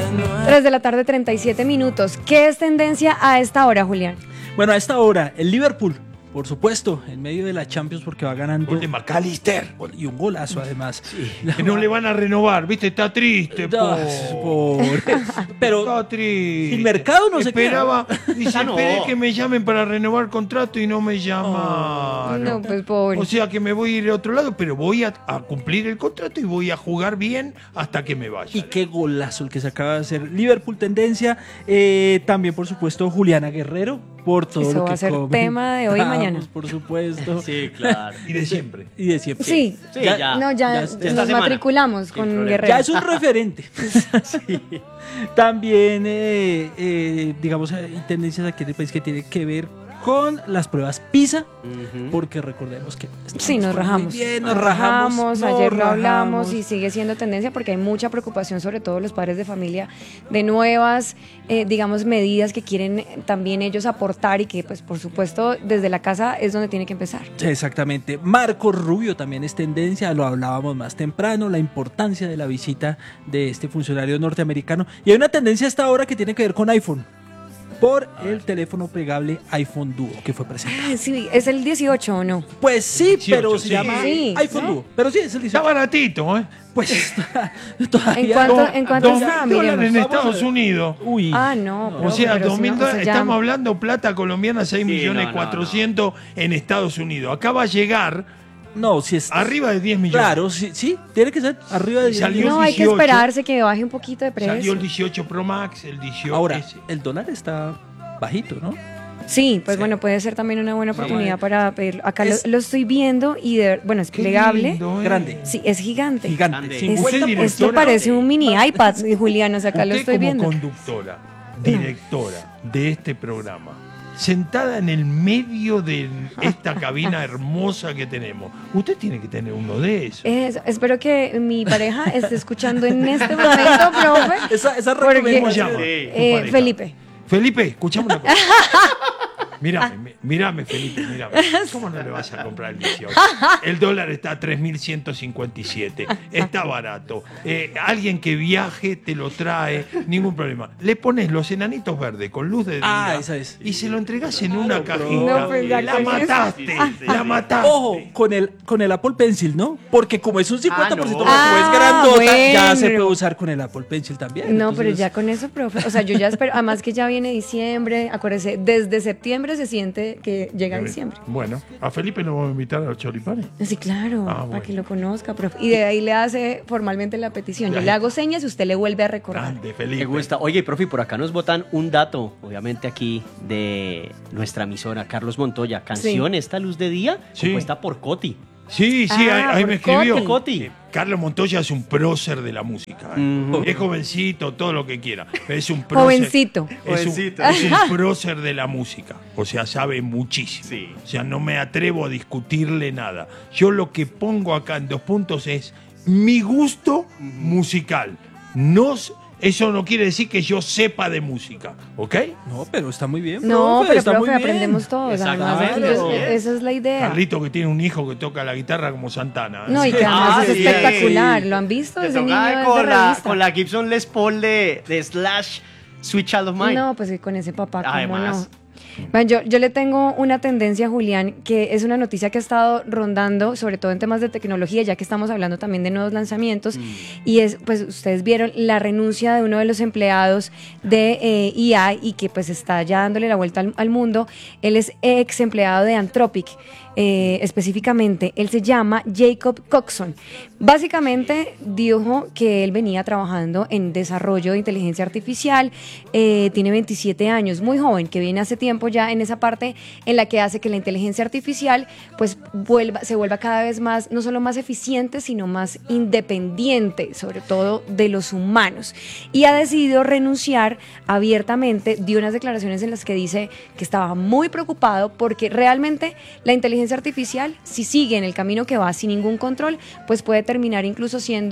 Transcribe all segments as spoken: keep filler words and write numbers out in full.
tres de la tarde, treinta y siete minutos. ¿Qué es tendencia a esta hora, Julián? Bueno, a esta hora, el Liverpool, por supuesto, en medio de la Champions porque va ganando. Gol de McAllister. Y un golazo además. Sí. Que no le van a renovar, ¿viste? Está triste, No, pobre. Pero Está triste. el mercado no se esperaba. Dice, Ya no. esperé que me llamen para renovar contrato y no me llamaron. No, pues pobre. O sea que me voy a ir a otro lado, pero voy a, a cumplir el contrato y voy a jugar bien hasta que me vaya. Y qué golazo el que se acaba de hacer. Liverpool tendencia. Eh, también, por supuesto, Juliana Guerrero. Por todo Eso lo que va a ser comen. tema de hoy y Vamos, mañana. Por supuesto. Sí, claro. Y de siempre. Y de siempre. Sí. Sí, ya. No, ya, ya nos esta semana. matriculamos Sin con problema. Guerrero. Ya es un referente. Sí. También, eh, eh, digamos, hay tendencias aquí en el país que tiene que ver con las pruebas PISA, Ujú. porque recordemos que estamos Sí, nos muy rajamos. bien, nos nos rajamos, nos ayer lo hablamos rajamos. y sigue siendo tendencia porque hay mucha preocupación, sobre todo los padres de familia, de nuevas, eh, digamos, medidas que quieren también ellos aportar y que, pues, por supuesto, desde la casa es donde tiene que empezar. Exactamente. Marco Rubio también es tendencia, lo hablábamos más temprano, la importancia de la visita de este funcionario norteamericano. Y hay una tendencia hasta ahora que tiene que ver con iPhone, por el teléfono plegable iPhone Duo que fue presentado. Ah, sí, ¿es el dieciocho o no? Pues sí, dieciocho, pero se sí. llama Sí, iPhone ¿no? Duo. Pero sí, es el Está dieciocho. baratito, ¿eh? Pues está, todavía. ¿En cuánto, Dos- ¿en cuánto dos está? mil dólares en Miremos. Vamos a Estados ver. Unidos. Uy. Ah, no. O profe, sea, pero dos si mil no, dólares. eso ya- Estamos hablando plata colombiana, seis Sí, millones no, no, cuatrocientos en Estados Unidos. Acá va a llegar No, si es. arriba de diez millones. Claro, sí, sí, tiene que ser arriba de Y diez salió millones. No, hay que dieciocho. esperarse que baje un poquito de precio. Salió el dieciocho Pro Max, el dieciocho. Ahora, ese. el dólar está bajito, ¿no? Sí, pues Sí. bueno, puede ser también una buena Vamos a oportunidad ver. para pedirlo. Acá Es- lo, lo estoy viendo y de, bueno, es Qué plegable. lindo, ¿eh? Grande. Sí, es gigante. Gigante. Grande. Es- Usted, cincuenta directora, esto parece un mini iPad, Julián, o sea, acá lo Usted estoy como viendo. conductora, directora de este programa, sentada en el medio de esta cabina hermosa que tenemos, usted tiene que tener uno de esos. Es- espero que mi pareja esté escuchando en este momento, profe. Esa, esa Porque- ¿Cómo se recomendación. llama? Sí. tu Eh, pareja? Felipe. Felipe, escuchame una cosa. Mírame, mi- mírame, Felipe, mírame. ¿Cómo no le vas a comprar el dieciocho? El dólar está a tres mil ciento cincuenta y siete. Está barato. Eh, alguien que viaje te lo trae, ningún problema. Le pones los enanitos verdes con luz de día Ah, esa es. y se lo entregás en una Claro, cajita. No, pues, ya la con eso. mataste, Sí, sí, sí, la sí. mataste. Ojo, con el, con el Apple Pencil, ¿no? Porque como es un cincuenta por ciento Ah, no. más, como es Ah, grandota, ya se bueno. puede usar con el Apple Pencil también. No, pero Entonces, ya con eso, profe. O sea, yo ya espero. Además que ya viene diciembre. Acuérdese, desde septiembre se siente que llega diciembre. Bueno, a Felipe lo vamos a invitar a los choripanes. Sí, claro, Ah, para bueno. que lo conozca, profe. Y de ahí le hace formalmente la petición. Yo Ya. le hago señas y usted le vuelve a recordar. Grande, Felipe. Me gusta. Oye, profe, por acá nos botan un dato, obviamente aquí de nuestra emisora, Carlos Montoya. Canción, esta luz de día, Sí. compuesta por Coti. Sí, sí, Ah, ahí, ahí por me escribió. Coti. Coti. Eh, Carlos Montoya es un prócer de la música. ¿eh? Ujú. Es jovencito, todo lo que quiera. pero Es un prócer. Jovencito. Es un, Jovencito. es un prócer de la música. O sea, sabe muchísimo. Sí. O sea, no me atrevo a discutirle nada. Yo lo que pongo acá en dos puntos es mi gusto musical. No, s- eso no quiere decir que yo sepa de música. ¿Ok? No, pero está muy bien. No, profe, pero está profe, muy bien. aprendemos todos. Además, Exactamente. aquí yo- Claro. esa es la idea. Carlito que tiene un hijo que toca la guitarra como Santana. No, y que además Ah, es sí. espectacular. ¿Lo han visto? Te Ese niño tocaba es de con, la, revista. con la Gibson Les Paul de, de Slash, Sweet Child of Mine. No, pues que con ese papá, ¿cómo Además. no? Bueno, yo, yo le tengo una tendencia, Julián, que es una noticia que ha estado rondando, sobre todo en temas de tecnología, ya que estamos hablando también de nuevos lanzamientos, Mm. y es, pues ustedes vieron la renuncia de uno de los empleados de eh, E I y que pues está ya dándole la vuelta al, al mundo. Él es ex empleado de Anthropic. Eh, específicamente, él se llama Jacob Coxon. Básicamente dijo que él venía trabajando en desarrollo de inteligencia artificial, eh, tiene veintisiete años, muy joven, que viene hace tiempo ya en esa parte en la que hace que la inteligencia artificial pues vuelva, se vuelva cada vez más, no solo más eficiente, sino más independiente, sobre todo de los humanos. Y ha decidido renunciar abiertamente, dio unas declaraciones en las que dice que estaba muy preocupado porque realmente la inteligencia artificial, si sigue en el camino que va sin ningún control, pues puede terminar incluso siendo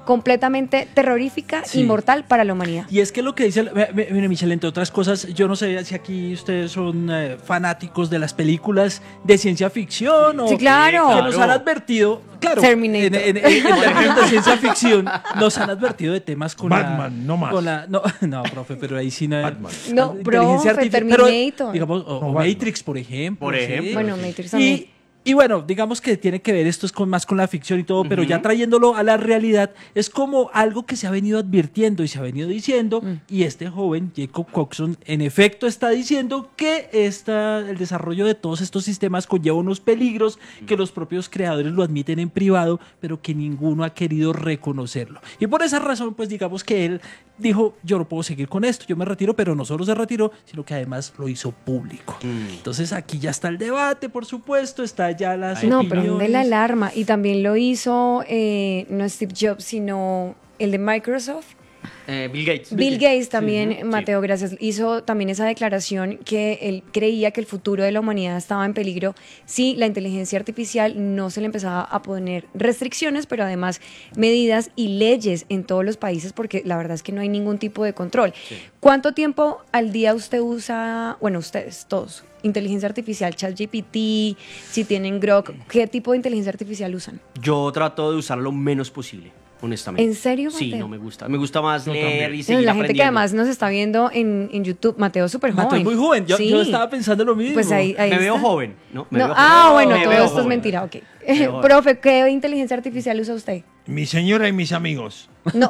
completamente terrorífica Sí. y mortal para la humanidad. Y es que lo que dice, mire Michelle, entre otras cosas, yo no sé si aquí ustedes son eh, fanáticos de las películas de ciencia ficción o Sí, claro. que nos han advertido, claro, Terminator. en, en- en- en términos de ciencia ficción, nos han advertido de temas con Batman, la, no más. con la- no, no, profe, pero ahí sí no. Batman. No, inteligencia profe, artificial, pero, Terminator. digamos, o, No, o Batman. Matrix, por ejemplo. Por sí. ejemplo. Bueno, Matrix también. Y, y bueno, digamos que tiene que ver esto es con más con la ficción y todo, pero ya trayéndolo a la realidad, es como algo que se ha venido advirtiendo y se ha venido diciendo, y este joven, Jacob Coxon, en efecto está diciendo que esta, el desarrollo de todos estos sistemas conlleva unos peligros que los propios creadores lo admiten en privado, pero que ninguno ha querido reconocerlo. Y por esa razón, pues digamos que él dijo, yo no puedo seguir con esto, yo me retiro, pero no solo se retiró, sino que además lo hizo público. Entonces aquí ya está el debate, por supuesto, está ya las No, opiniones. prende la alarma. Y también lo hizo, eh, no Steve Jobs, sino el de Microsoft. Eh, Bill Gates. Bill Gates también, Sí. Mateo, gracias, hizo también esa declaración que él creía que el futuro de la humanidad estaba en peligro si la inteligencia artificial no se le empezaba a poner restricciones, pero además medidas y leyes en todos los países, porque la verdad es que no hay ningún tipo de control. ¿Cuánto tiempo al día usted usa, bueno, ustedes, todos, inteligencia artificial, ChatGPT, si tienen Grok, qué tipo de inteligencia artificial usan? Yo trato de usar lo menos posible, honestamente. ¿En serio, Sí, Mateo? no me gusta. Me gusta más Yo leer también. y No, seguir la gente que aprendiendo. además nos está viendo en, en YouTube, Mateo es súper joven. Mateo es muy joven, yo, Sí. yo estaba pensando lo mismo. Pues ahí, ahí Me veo está. joven, ¿no? Me No, veo ah, joven. bueno, Me todo veo esto es joven. mentira, ok. veo joven. Profe, ¿qué inteligencia artificial usa usted? Mi señora y mis amigos. No,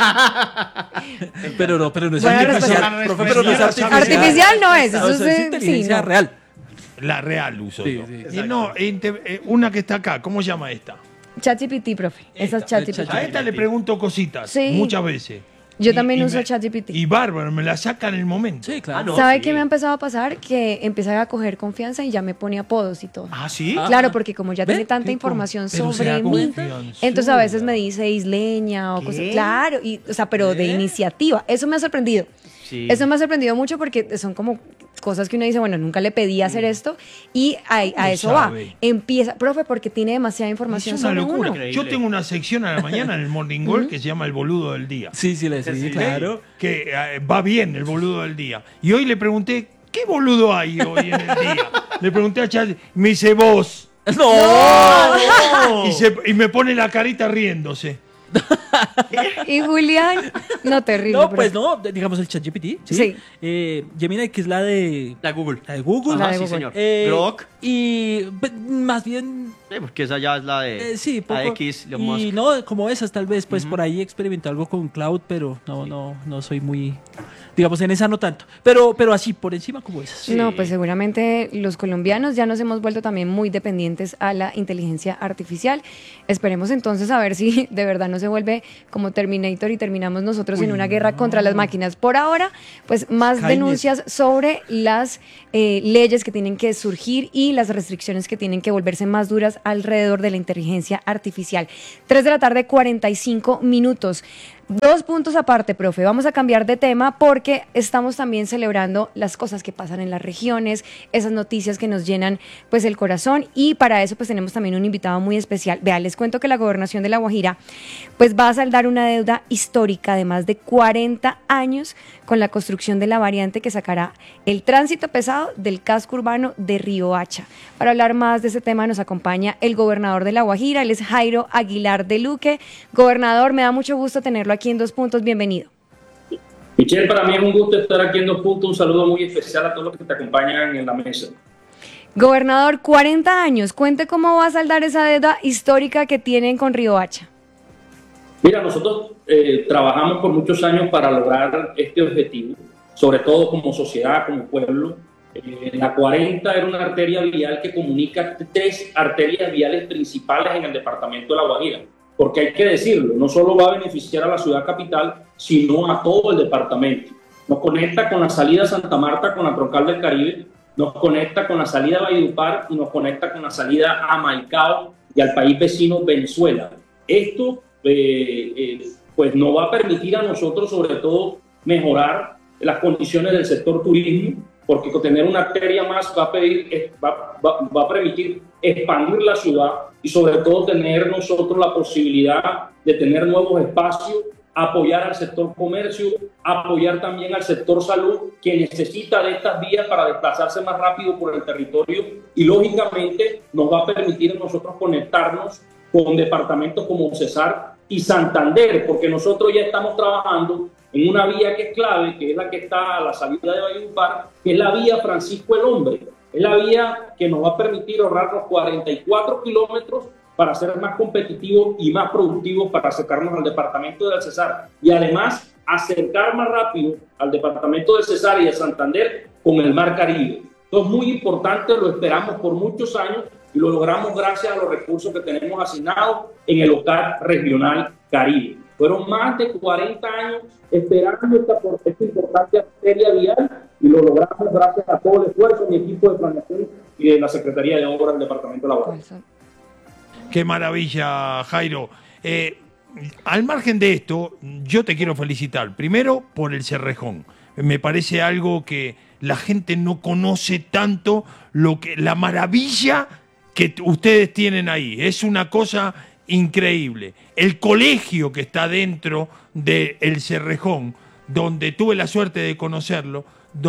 Pero no, pero no es Buena artificial. respuesta. Profe, pero no es artificial. artificial no es, No, eso eso es es, inteligencia sí, no. real. La real uso Sí, yo. sí. Y no, inte- eh, una que está acá, ¿cómo se llama esta? ChatGPT, profe. Esa es Esta, ChatGPT. A esta le pregunto cositas, Sí. muchas veces. Yo Y- también y uso me- ChatGPT. Y bárbaro, me la saca en el momento. Sí, claro. Ah, no. ¿Sabe sí. qué me ha empezado a pasar? Que empieza a coger confianza y ya me pone apodos y todo. Ah, ¿sí? Ah. Claro, porque como ya ¿Ve? tiene tanta Qué información Pero se sobre da mí, confianzuda. entonces a veces me dice isleña o ¿Qué? cosas. Claro, y, o sea, pero de iniciativa. Eso me ha sorprendido. Sí. Eso me ha sorprendido mucho porque son como cosas que uno dice, bueno, nunca le pedí hacer esto y a, a ¿Cómo eso sabe? va. Empieza, profe, porque tiene demasiada Es información una sobre locura. uno. Increíble. Yo tengo una sección a la mañana en el Morning Gold que se llama El Boludo del Día. Sí, sí, le sí, Sí, claro. Que eh, va bien el boludo del día. Y hoy le pregunté, ¿qué boludo hay hoy en el día? Le pregunté a Chad, me dice vos. ¡No! Y, se- y me pone la carita riéndose. Y Julián, no, terrible. No, profe. pues no, digamos el ChatGPT. Sí. Sí. Eh, Gemini, que es la de. La Google. La de Google. La Ah, de sí, Google. señor. Eh, Grok. Y pues, más bien. Sí, porque esa ya es la de, eh, sí, poco. la de X, Elon y Musk. no, como esas, tal vez, pues por ahí experimenté algo con Cloud, pero no, no, no soy muy. Digamos, en esa no tanto. Pero, pero así, por encima, como esas. No, pues seguramente los colombianos ya nos hemos vuelto también muy dependientes a la inteligencia artificial. Esperemos entonces a ver si de verdad no se vuelve como Terminator y terminamos nosotros en una guerra contra las máquinas. Por ahora, pues más Skynet. denuncias sobre las eh, leyes que tienen que surgir y las restricciones que tienen que volverse más duras alrededor de la inteligencia artificial. Tres de la tarde, cuarenta y cinco minutos. Dos puntos aparte, profe. Vamos a cambiar de tema porque estamos también celebrando las cosas que pasan en las regiones, esas noticias que nos llenan pues el corazón y para eso pues tenemos también un invitado muy especial. Vea, les cuento que la Gobernación de La Guajira pues va a saldar una deuda histórica de más de cuarenta años con la construcción de la variante que sacará el tránsito pesado del casco urbano de Riohacha. Para hablar más de ese tema nos acompaña el gobernador de La Guajira, él es Jairo Aguilar de Luque. Gobernador, me da mucho gusto tenerlo aquí en Dos Puntos, bienvenido. Michelle, para mí es un gusto estar aquí en Dos Puntos. Un saludo muy especial a todos los que te acompañan en la mesa. Gobernador, cuarenta años, cuente cómo va a saldar esa deuda histórica que tienen con Riohacha. Mira, nosotros eh, trabajamos por muchos años para lograr este objetivo, sobre todo como sociedad, como pueblo. Eh, la cuarenta era una arteria vial que comunica tres arterias viales principales en el departamento de La Guajira. Porque hay que decirlo, no solo va a beneficiar a la ciudad capital, sino a todo el departamento. Nos conecta con la salida a Santa Marta, con la troncal del Caribe, nos conecta con la salida a Valledupar y nos conecta con la salida a Maicao y al país vecino Venezuela. Esto eh, eh, pues nos va a permitir a nosotros, sobre todo, mejorar las condiciones del sector turismo, porque con tener una arteria más va a, pedir, va, va, va a permitir expandir la ciudad, y sobre todo tener nosotros la posibilidad de tener nuevos espacios, apoyar al sector comercio, apoyar también al sector salud, que necesita de estas vías para desplazarse más rápido por el territorio, y lógicamente nos va a permitir a nosotros conectarnos con departamentos como Cesar y Santander, porque nosotros ya estamos trabajando en una vía que es clave, que es la que está a la salida de Valledupar, que es la vía Francisco el Hombre. Es la vía que nos va a permitir ahorrarnos cuarenta y cuatro kilómetros para ser más competitivos y más productivos, para acercarnos al departamento del Cesar y además acercar más rápido al departamento del Cesar y de Santander con el Mar Caribe. Esto es muy importante, lo esperamos por muchos años y lo logramos gracias a los recursos que tenemos asignados en el O C A D Regional Caribe. Fueron más de cuarenta años esperando esta, esta importante arteria vial y lo logramos gracias a todo el esfuerzo de mi equipo de planeación y de la Secretaría de Obras del Departamento de La Guajira. Qué maravilla, Jairo. Eh, al margen de esto, yo te quiero felicitar. Primero, por el Cerrejón. Me parece algo que la gente no conoce tanto, lo que, la maravilla que ustedes tienen ahí. Es una cosa increíble. El colegio que está dentro del Cerrejón, donde tuve la suerte de conocerlo,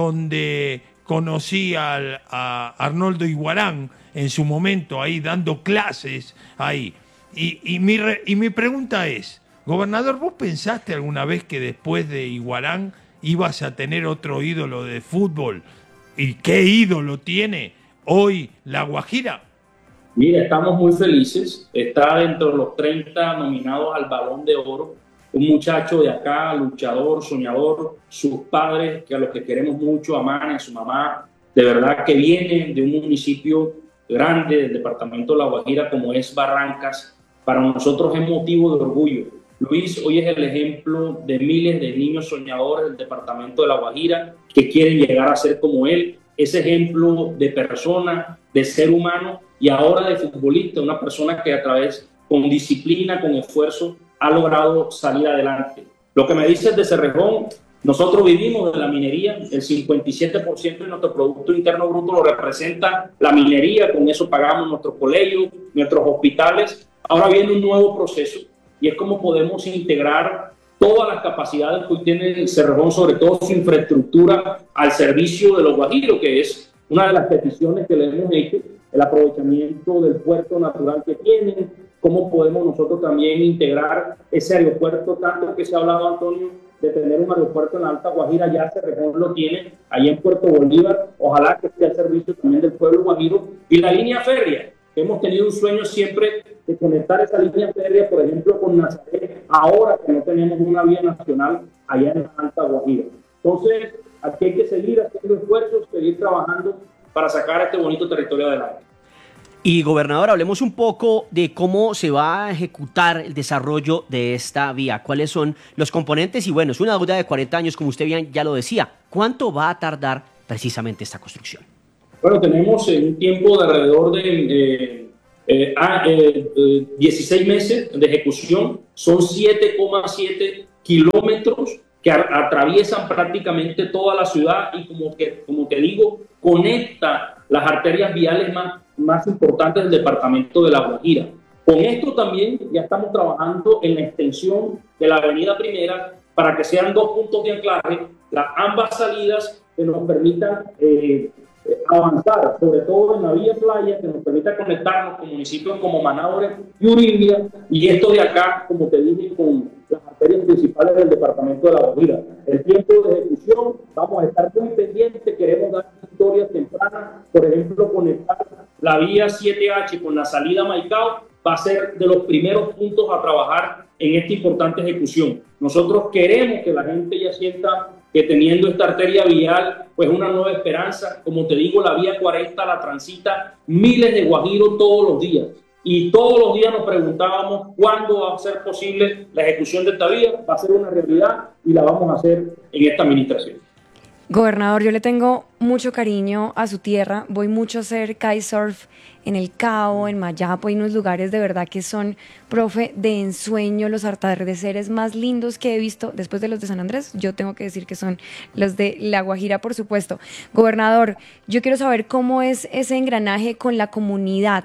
donde conocí al, a Arnoldo Iguarán en su momento ahí dando clases ahí. Y, y, mi re, y mi pregunta es, gobernador, ¿vos pensaste alguna vez que después de Iguarán ibas a tener otro ídolo de fútbol? ¿Y qué ídolo tiene hoy La Guajira? Mira, estamos muy felices. Está dentro de los treinta nominados al Balón de Oro. Un muchacho de acá, luchador, soñador, sus padres, que a los que queremos mucho, a Mane, a su mamá, de verdad que viene de un municipio grande del departamento de La Guajira como es Barrancas. Para nosotros es motivo de orgullo. Luis hoy es el ejemplo de miles de niños soñadores del departamento de La Guajira que quieren llegar a ser como él, ese ejemplo de persona, de ser humano y ahora de futbolista, una persona que a través, con disciplina, con esfuerzo, ha logrado salir adelante. Lo que me dices de Cerrejón, nosotros vivimos de la minería, el cincuenta y siete por ciento de nuestro Producto Interno Bruto lo representa la minería, con eso pagamos nuestros colegios, nuestros hospitales. Ahora viene un nuevo proceso y es cómo podemos integrar todas las capacidades que hoy tiene el Cerrejón, sobre todo su infraestructura, al servicio de los guajiros, que es una de las peticiones que le hemos hecho, el aprovechamiento del puerto natural que tienen, cómo podemos nosotros también integrar ese aeropuerto, tanto que se ha hablado, Antonio, de tener un aeropuerto en la Alta Guajira, ya Cerrejón lo tiene, ahí en Puerto Bolívar, ojalá que esté al servicio también del pueblo guajiro, y la línea férrea, que hemos tenido un sueño siempre de conectar esa línea férrea, por ejemplo, con Nazaret, ahora que no tenemos una vía nacional allá en la Alta Guajira. Entonces, aquí hay que seguir haciendo esfuerzos, seguir trabajando para sacar este bonito territorio adelante. Y gobernador, hablemos un poco de cómo se va a ejecutar el desarrollo de esta vía, cuáles son los componentes y bueno, es una deuda de cuarenta años, como usted bien ya lo decía. ¿Cuánto va a tardar precisamente esta construcción? Bueno, tenemos eh, un tiempo de alrededor de eh, eh, eh, eh, dieciséis meses de ejecución, son siete coma siete kilómetros que atraviesan prácticamente toda la ciudad y como, que, como te digo, conecta las arterias viales más, más importantes del departamento de La Guajira. Con esto también ya estamos trabajando en la extensión de la avenida Primera para que sean dos puntos de anclaje, las ambas salidas que nos permitan eh, avanzar, sobre todo en la vía playa, que nos permita conectarnos con municipios como Manaure y Urimbia, y esto de acá, como te dije, con las arterias principales del departamento de La Guajira. El tiempo de ejecución, vamos a estar muy pendientes, queremos dar victorias tempranas, por ejemplo, conectar la vía siete H con la salida a Maicao, va a ser de los primeros puntos a trabajar en esta importante ejecución. Nosotros queremos que la gente ya sienta que teniendo esta arteria vial, pues una nueva esperanza. Como te digo, la vía cuarenta la transita miles de guajiros todos los días. Y todos los días nos preguntábamos cuándo va a ser posible la ejecución de esta vía. Va a ser una realidad y la vamos a hacer en esta administración. Gobernador, yo le tengo mucho cariño a su tierra. Voy mucho a hacer kitesurf en el Cabo, en Mayapo, hay unos lugares de verdad que son, profe, de ensueño, los atardeceres más lindos que he visto después de los de San Andrés. Yo tengo que decir que son los de La Guajira, por supuesto. Gobernador, yo quiero saber cómo es ese engranaje con la comunidad.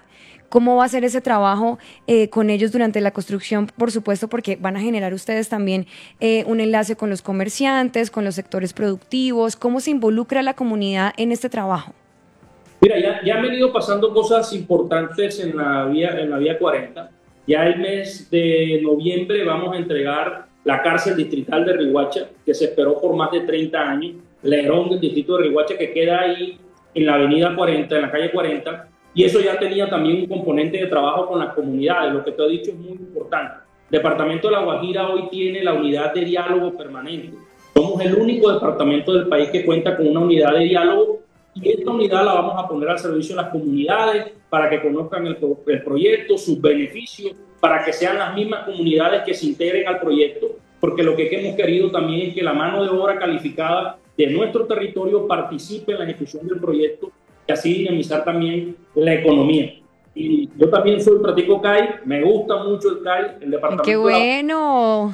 ¿Cómo va a ser ese trabajo eh, con ellos durante la construcción? Por supuesto, porque van a generar ustedes también eh, un enlace con los comerciantes, con los sectores productivos. ¿Cómo se involucra la comunidad en este trabajo? Mira, ya, ya han venido pasando cosas importantes en la vía, en la vía cuarenta. Ya el mes de noviembre vamos a entregar la cárcel distrital de Riohacha, que se esperó por más de treinta años, Lerón del distrito de Riohacha, que queda ahí en la avenida cuarenta, en la calle cuarenta, y eso ya tenía también un componente de trabajo con las comunidades. Lo que te he dicho es muy importante. El Departamento de La Guajira hoy tiene la unidad de diálogo permanente. Somos el único departamento del país que cuenta con una unidad de diálogo, y esta unidad la vamos a poner al servicio de las comunidades para que conozcan el, el proyecto, sus beneficios, para que sean las mismas comunidades que se integren al proyecto, porque lo que hemos querido también es que la mano de obra calificada de nuestro territorio participe en la ejecución del proyecto y así dinamizar también la economía. Y yo también soy, practico C A I, me gusta mucho el C A I, el departamento. ¡Qué bueno!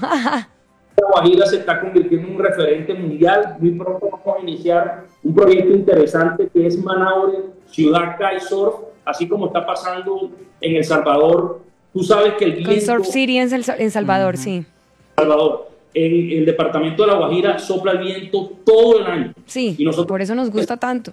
La Guajira se está convirtiendo en un referente mundial. Muy pronto vamos a iniciar un proyecto interesante que es Manaure, Ciudad C A I Surf, así como está pasando en El Salvador. Tú sabes que el viento... Con Surf City en, en Salvador, uh-huh. Sí. Salvador. En el departamento de La Guajira sopla el viento todo el año. Sí, y nosotros, por eso nos gusta tanto.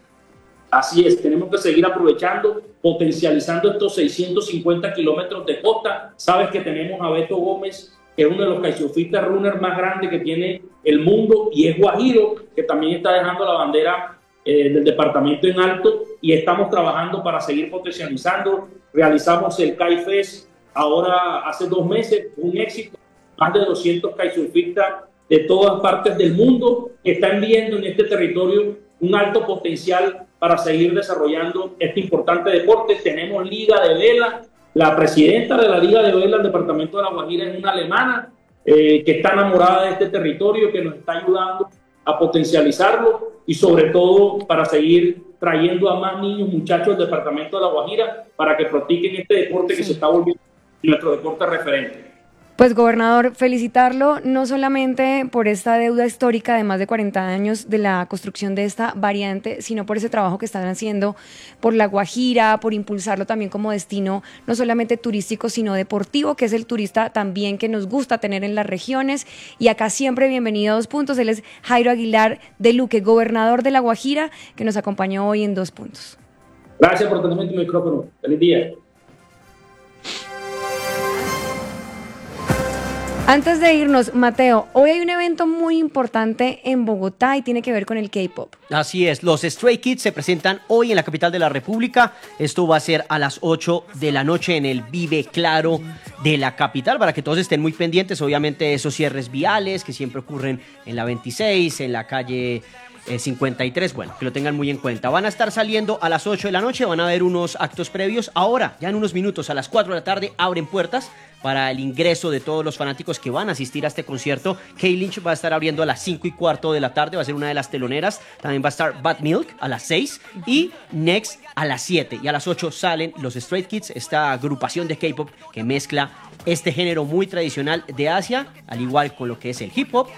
Así es, tenemos que seguir aprovechando, potencializando estos seiscientos cincuenta kilómetros de costa. Sabes que tenemos a Beto Gómez, que es uno de los kitesurfistas runner más grandes que tiene el mundo, y es guajiro, que también está dejando la bandera eh, del departamento en alto, y estamos trabajando para seguir potencializando. Realizamos el Kite Fest ahora hace dos meses, un éxito, más de doscientos kitesurfistas de todas partes del mundo que están viendo en este territorio un alto potencial para seguir desarrollando este importante deporte. Tenemos liga de vela. La presidenta de la Liga de Vela del Departamento de La Guajira es una alemana eh, que está enamorada de este territorio, que nos está ayudando a potencializarlo y sobre todo para seguir trayendo a más niños, muchachos del Departamento de La Guajira para que practiquen este deporte que se está volviendo nuestro deporte referente. Pues, gobernador, felicitarlo no solamente por esta deuda histórica de más de cuarenta años de la construcción de esta variante, sino por ese trabajo que están haciendo por La Guajira, por impulsarlo también como destino no solamente turístico, sino deportivo, que es el turista también que nos gusta tener en las regiones. Y acá siempre bienvenido a Dos Puntos. Él es Jairo Aguilar de Luque, gobernador de La Guajira, que nos acompañó hoy en Dos Puntos. Gracias por tenerme tu micrófono. Feliz día. Antes de irnos, Mateo, hoy hay un evento muy importante en Bogotá y tiene que ver con el K-pop. Así es, los Stray Kids se presentan hoy en la capital de la República. Esto va a ser a las ocho de la noche en el Vive Claro de la capital, para que todos estén muy pendientes. Obviamente esos cierres viales que siempre ocurren en la veintiséis, en la calle eh, cincuenta y tres, bueno, que lo tengan muy en cuenta. Van a estar saliendo a las ocho de la noche, van a haber unos actos previos. Ahora, ya en unos minutos, a las cuatro de la tarde, abren puertas para el ingreso de todos los fanáticos que van a asistir a este concierto. K-Lynch va a estar abriendo a las cinco y cuarto de la tarde, va a ser una de las teloneras. También va a estar Bad Milk a las seis y Next a las siete. Y a las ocho salen los Stray Kids, esta agrupación de K-pop que mezcla este género muy tradicional de Asia, al igual con lo que es el hip hop